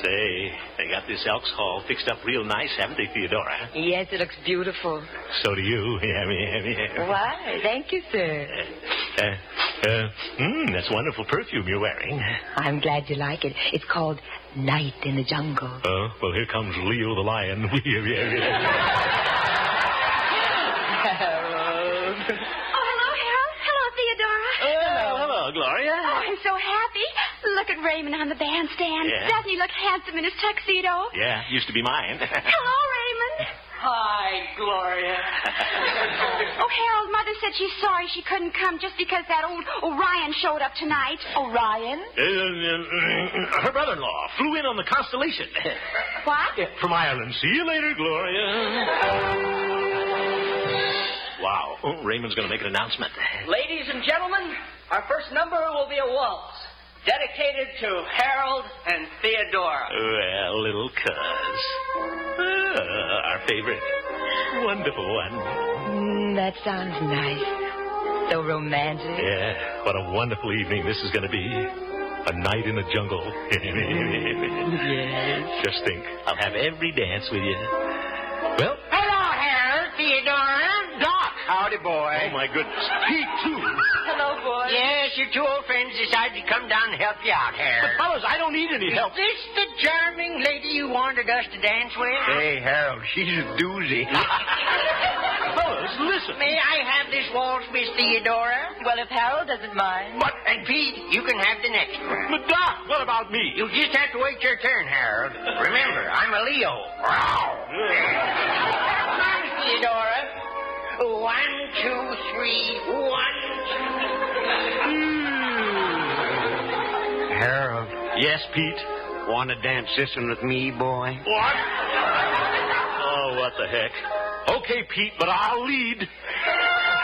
Say, they got this Elks Hall fixed up real nice, haven't they, Theodora? Yes, it looks beautiful. So do you. Yeah. Why? Thank you, sir. That's wonderful perfume you're wearing. I'm glad you like it. It's called Night in the Jungle. Oh, well, here comes Leo the lion. Hello, Gloria. Oh, I'm so happy. Look at Raymond on the bandstand. Yeah. Doesn't he look handsome in his tuxedo? Yeah, used to be mine. Hello, Raymond. Hi, Gloria. Oh, Harold, Mother said she's sorry she couldn't come just because that old Orion showed up tonight. Orion? Her brother-in-law flew in on the Constellation. What? From Ireland. See you later, Gloria. Wow. Oh, Raymond's going to make an announcement. Ladies and gentlemen, our first number will be a waltz dedicated to Harold and Theodora. Well, little cuz. Our favorite. Wonderful one. That sounds nice. So romantic. Yeah, what a wonderful evening this is going to be. A night in the jungle. Yes. Just think, I'll have every dance with you. Well, Hello, Harold, Theodora, Doc. Howdy, boy. oh, my goodness. Pete, too. Hello, boy. Yes, your two old friends decided to come down and help you out, Harold. Fellas, I don't need any help. Is this the charming lady you wanted us to dance with? Hey, Harold, she's a doozy. Fellas, listen. May I have this waltz, Miss Theodora? Well, if Harold doesn't mind. But, and Pete, you can have the next one. But, Doc, what about me? You just have to wait your turn, Harold. Remember, I'm a Leo. Come on, Theodora. 1, 2, 3, 1, 2. Harold. Yes, Pete? Want to dance this one with me, boy? What? Oh, what the heck. Okay, Pete, but I'll lead.